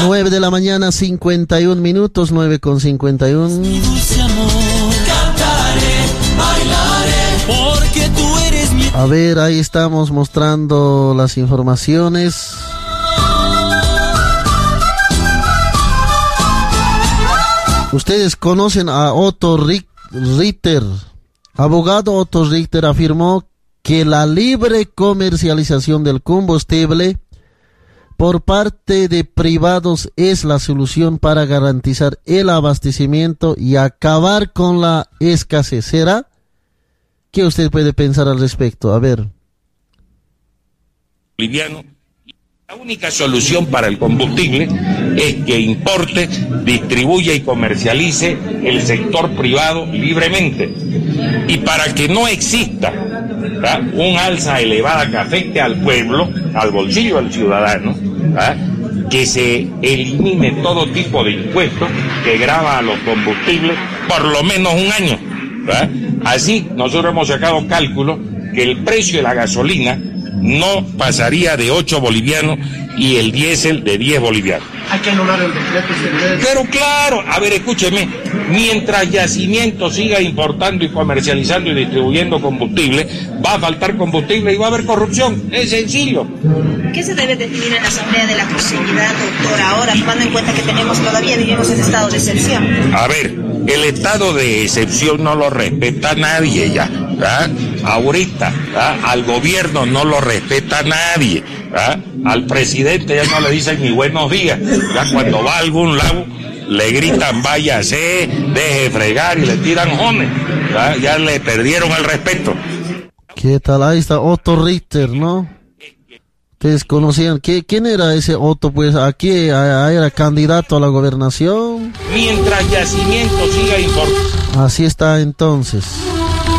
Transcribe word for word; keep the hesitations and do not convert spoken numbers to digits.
nueve de la mañana, cincuenta y un minutos, nueve con cincuenta y uno. Mi dulce amor, cantaré, bailaré, porque tú eres mi... A ver, ahí estamos mostrando las informaciones. Ustedes conocen a Otto Richter. Abogado Otto Richter afirmó que la libre comercialización del combustible por parte de privados es la solución para garantizar el abastecimiento y acabar con la escasez. ¿Será? ¿Qué usted puede pensar al respecto? A ver. Liviano. La única solución para el combustible es que importe, distribuya y comercialice el sector privado libremente. Y para que no exista, ¿verdad?, un alza elevada que afecte al pueblo, al bolsillo del ciudadano, ¿verdad?, que se elimine todo tipo de impuestos que grava a los combustibles por lo menos un año, ¿verdad? Así nosotros hemos sacado cálculos que el precio de la gasolina no pasaría de ocho bolivianos y el diésel de diez bolivianos. Hay que anular el decreto. Pero claro, a ver, escúcheme, mientras Yacimiento siga importando y comercializando y distribuyendo combustible, va a faltar combustible y va a haber corrupción. Es sencillo. ¿Qué se debe definir en la Asamblea de la Posibilidad, doctor, ahora, tomando en cuenta que tenemos todavía vivimos en estado de excepción? A ver, el estado de excepción no lo respeta nadie ya, ¿verdad? Ahorita, ¿verdad?, al gobierno no lo respeta nadie, ¿verdad? Al presidente ya no le dicen ni buenos días, ya cuando va a algún lado le gritan váyase, deje fregar y le tiran jones, ¿verdad? Ya le perdieron el respeto. ¿Qué tal? Ahí está Otto Richter, ¿no? Ustedes conocían, ¿qué, ¿quién era ese Otto? Pues aquí era candidato a la gobernación. Mientras Yacimiento siga informando. Así está entonces.